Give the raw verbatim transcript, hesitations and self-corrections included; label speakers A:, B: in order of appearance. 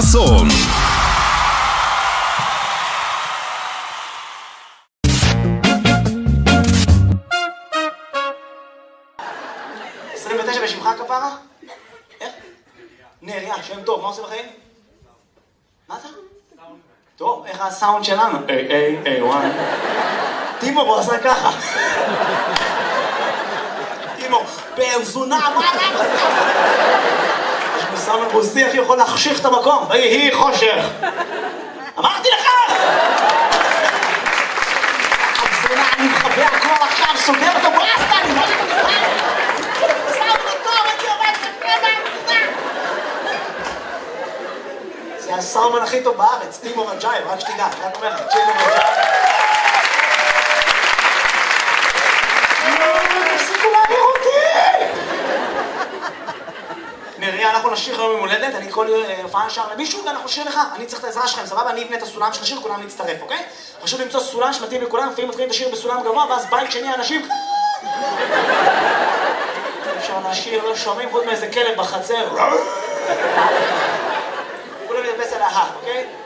A: חסון.
B: עשרים ותשע בשמך כפרה? איך? נריה, שם טוב, מה עושה בחיים? מה אתה? טוב, איך הסאונד שלנו? איי, איי, איי, וואי. טימו, בוא עשה ככה. טימו, פרזונה, מה למה? יש מסאמן רוסי, איך יכול להחשיך את המקום? ויהי חושך. אמרתי לך! פרזונה, אני מחבא הכל עכשיו, סוגר את הברסטה, אני לא יודע. זה הסאומן הכי טוב בארץ, טימו רג'ייב, רק שתדע, רק אומר לך, טימו רג'ייב. תפסיקו להעביר אותי! נריה, אנחנו נשיר היום יום הולדת, אני כל הופעה נשאר למישהו ואנחנו נשיר לך, אני צריך את העזרה שלכם, סבבה? אני אבנה את הסולם של השיר, כולם נצטרף, אוקיי? חשוב למצוא סולם שמתאים לכולם, לפעמים מתחילים את השיר בסולם גבוה, ואז בית שני אנשים... אפשר לשיר, לא שומעים חוץ מאיזה כלב בחצר. כולם נדפס על ההר, אוקיי?